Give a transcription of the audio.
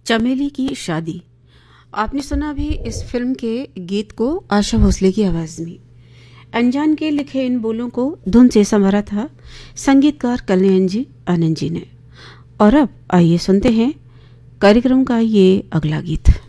चमेली की शादी। आपने सुना भी इस फिल्म के गीत को आशा भोसले की आवाज में। अनजान के लिखे इन बोलों को धुन से संवारा था संगीतकार कल्याण जी आनंद जी ने। और अब आइए सुनते हैं कार्यक्रम का ये अगला गीत।